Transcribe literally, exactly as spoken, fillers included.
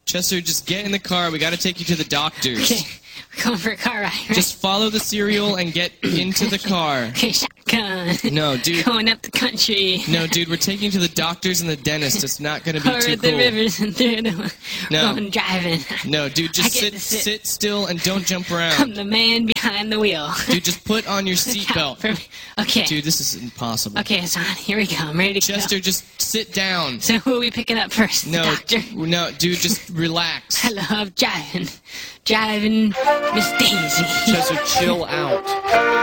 Chester, just get in the car. We got to take you to the doctors. Okay, we're going for a car ride, right? Just follow the cereal and get into the car. Okay, shotgun. No, dude. Going up the country. No, dude, we're taking you to the doctors and the dentist. It's not going to be Over too the cool. rivers and through the... No. Going driving. No, dude, I just get sit, to sit. sit still and don't jump I'm around. the man behind the wheel. Dude, just put on your Look out for seatbelt. me. Okay. Dude, this is impossible. Okay, it's on. Here we go. I'm ready to Chester, go. just sit down. So who are we picking up first? No, The doctor? no, dude, just relax. I love driving. Driving Miss Daisy. Chester, chill out.